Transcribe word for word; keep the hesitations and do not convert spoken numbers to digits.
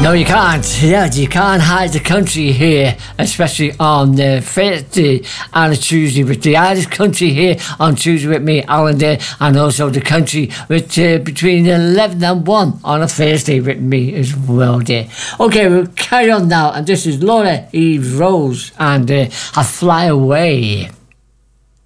No, you can't. Yeah, you can't hide the country here, especially on the Thursday and a Tuesday with the Irish country here on Tuesday with me, Alan Day, and also the country with uh, between eleven and one on a Thursday with me as well there. Okay, we'll carry on now, and this is Laura Eve Rose and uh, I Fly Away.